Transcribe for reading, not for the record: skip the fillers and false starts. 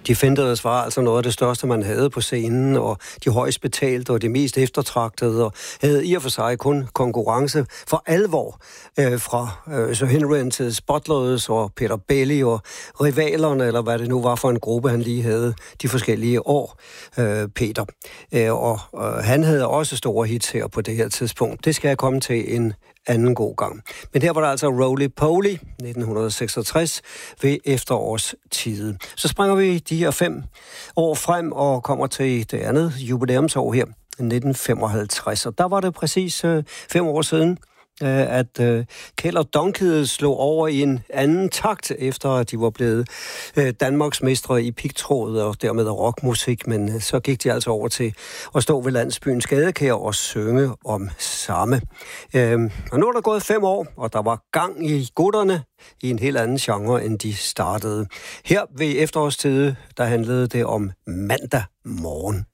Defenders var altså noget af det største, man havde på scenen, og de højst betalte og de mest eftertragtede, og havde i og for sig kun konkurrence for alvor fra Sir Henry and his Butlers og Peter Belli og rivalerne, eller hvad det nu var for en gruppe, han lige havde de forskellige år, Peter. Og han havde også store hits her på det her tidspunkt. Det skal jeg komme til en anden god gang. Men her var der altså Roly Poly, 1966, ved efterårstide. Så springer vi de her 5 år frem og kommer til det andet jubilæumsår her, 1955. Og der var det præcis 5 år siden, at Keld og Donkey slog over i en anden takt, efter at de var blevet Danmarks mestre i pigtråd og dermed rockmusik, men så gik de altså over til at stå ved landsbyens gadekær og synge om samme. Og nu er der gået 5 år, og der var gang i gutterne i en helt anden genre, end de startede. Her ved efterårstide, der handlede det om mandag morgen.